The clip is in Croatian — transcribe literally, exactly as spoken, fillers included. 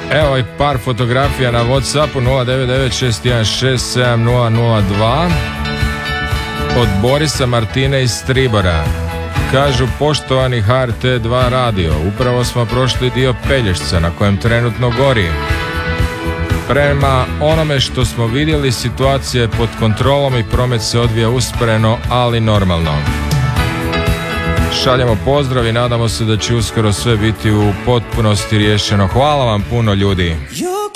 Evo i par fotografija na Whatsappu nula devet devet šest jedan šest sedam nula nula dva od Borisa Martine iz Stribora. Kažu, poštovani H R T dva radio, upravo smo prošli dio Pelješca na kojem trenutno gori. Prema onome što smo vidjeli, situacija je pod kontrolom i promet se odvija usporeno, ali normalno. Šaljemo pozdrav i nadamo se da će uskoro sve biti u potpunosti riješeno. Hvala vam puno, ljudi.